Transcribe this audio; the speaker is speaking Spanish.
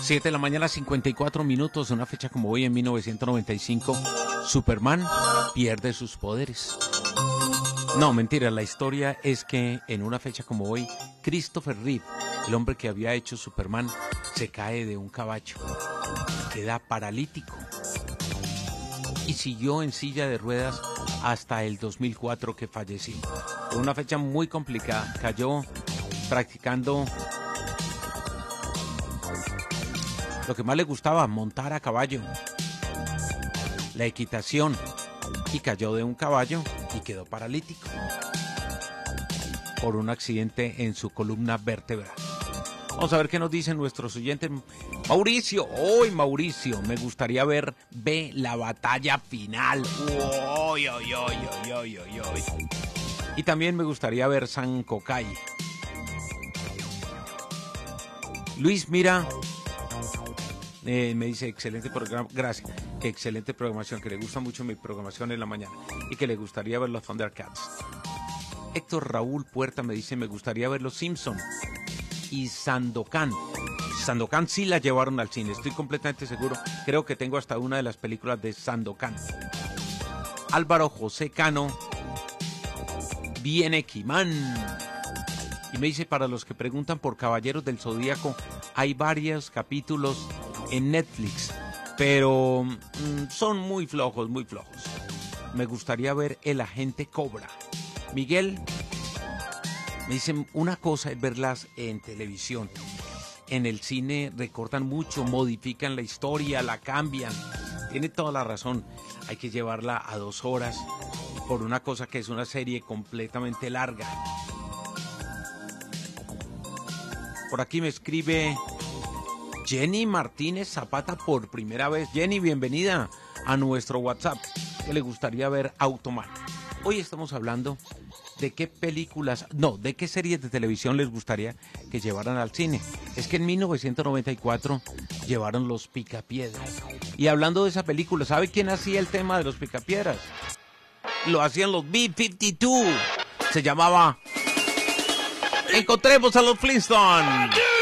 7 de la mañana, 54 minutos, una fecha como hoy en 1995, Superman pierde sus poderes. No, mentira, la historia es que en una fecha como hoy, Christopher Reeve, el hombre que había hecho Superman, se cae de un caballo, queda paralítico y siguió en silla de ruedas hasta el 2004 que falleció. Fue una fecha muy complicada, cayó practicando lo que más le gustaba, montar a caballo, la equitación, y cayó de un caballo y quedó paralítico por un accidente en su columna vertebral. Vamos a ver qué nos dicen nuestros oyentes. Mauricio, hoy Mauricio, me gustaría ver la batalla final. Uy, uy, uy, uy, uy, uy, uy. Y también me gustaría ver San Kokai. Luis, mira, me dice, excelente programa, gracias, excelente programación, que le gusta mucho mi programación en la mañana y que le gustaría ver los Thundercats. Héctor Raúl Puerta me dice, me gustaría ver los Simpson y Sandokan. Sandokan sí la llevaron al cine, estoy completamente seguro, creo que tengo hasta una de las películas de Sandokan. Álvaro José Cano, viene Kimán. Y me dice, para los que preguntan por Caballeros del Zodíaco, hay varios capítulos en Netflix, pero son muy flojos, muy flojos. Me gustaría ver El Agente Cobra. Miguel me dice, una cosa es verlas en televisión. En el cine recortan mucho, modifican la historia, la cambian. Tiene toda la razón. Hay que llevarla a 2 horas por una cosa que es una serie completamente larga. Por aquí me escribe Jenny Martínez Zapata por primera vez. Jenny, bienvenida a nuestro WhatsApp. Que le gustaría ver Automan. Hoy estamos hablando de qué películas, no, de qué series de televisión les gustaría que llevaran al cine. Es que en 1994 llevaron Los Picapiedras. Y hablando de esa película, ¿sabe quién hacía el tema de Los Picapiedras? Lo hacían los B-52. Se llamaba Encontremos a los Flintstones.